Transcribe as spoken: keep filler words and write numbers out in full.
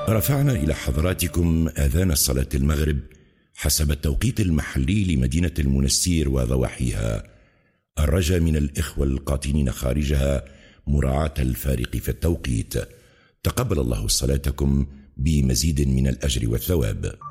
رفعنا إلى حضراتكم آذان صلاة المغرب حسب التوقيت المحلي لمدينة المنستير وضواحيها، الرجاء من الإخوة القاطنين خارجها مراعاة الفارق في التوقيت. تقبل الله صلاتكم بمزيد من الأجر والثواب.